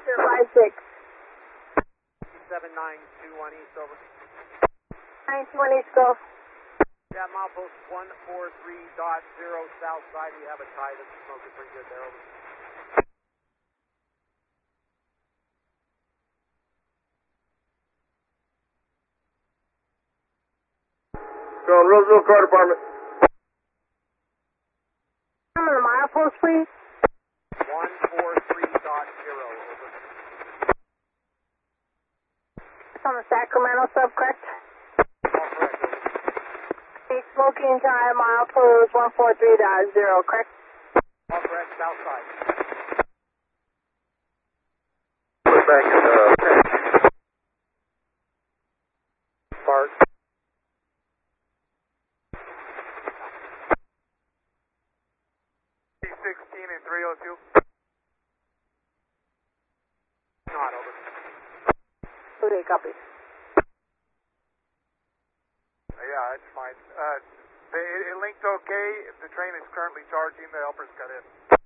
56. 7921 East, over. 921 East, go. Yeah, milepost 143.0 south side. We have a tie that's smoking pretty good there, over. Going Roseville Car Department. Come on the milepost, please. 143.0, over. It's on the Sacramento sub, correct? All correct, over. Smoking tie, milepost 143.0, correct? All correct, south side. We're back at Park. P16 and 302. Not over. Okay, copy. Yeah, it's fine. It linked okay. The train is currently charging. The helpers cut in.